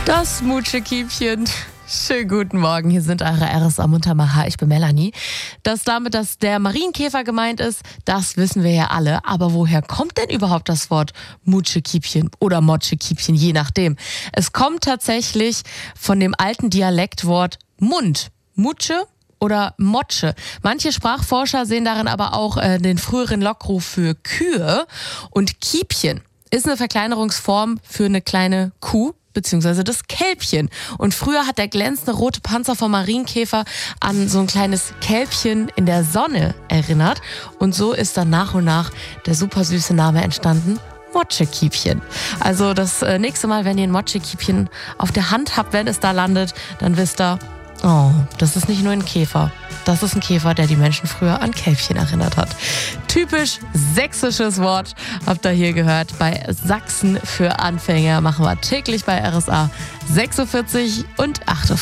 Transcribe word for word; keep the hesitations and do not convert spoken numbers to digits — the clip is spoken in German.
Das Mutschekiebchen. Schönen guten Morgen, hier sind eure R S A Muntermacher, ich bin Melanie. Dass damit dass der Marienkäfer gemeint ist, das wissen wir ja alle. Aber woher kommt denn überhaupt das Wort Mutschekiebchen oder Motschekiebchen, je nachdem? Es kommt tatsächlich von dem alten Dialektwort Mund. Mutsche oder Motsche. Manche Sprachforscher sehen darin aber auch äh, den früheren Lockruf für Kühe. Und Kiebchen ist eine Verkleinerungsform für eine kleine Kuh, beziehungsweise das Kälbchen. Und früher hat der glänzende rote Panzer vom Marienkäfer an so ein kleines Kälbchen in der Sonne erinnert. Und so ist dann nach und nach der super süße Name entstanden, Motschekiebchen. Also das äh, nächste Mal, wenn ihr ein Motschekiebchen auf der Hand habt, wenn es da landet, dann wisst ihr, oh, das ist nicht nur ein Käfer. Das ist ein Käfer, der die Menschen früher an Kälbchen erinnert hat. Typisch sächsisches Wort habt ihr hier gehört. Bei Sachsen für Anfänger machen wir täglich bei R S A sechsundvierzig und achtundvierzig.